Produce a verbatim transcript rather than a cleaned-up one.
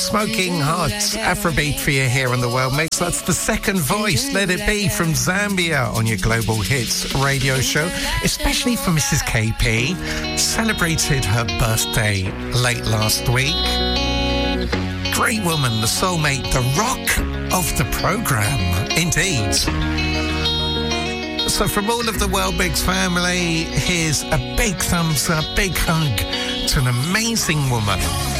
Smoking Hot Afrobeat for you here on the World Mix. That's the second voice, Let It Be, from Zambia on your Global Hits radio show, especially for Missus K P. Celebrated her birthday late last week. Great woman, the soulmate, the rock of the programme, indeed. So from all of the World Mix family, here's a big thumbs up, big hug to an amazing woman.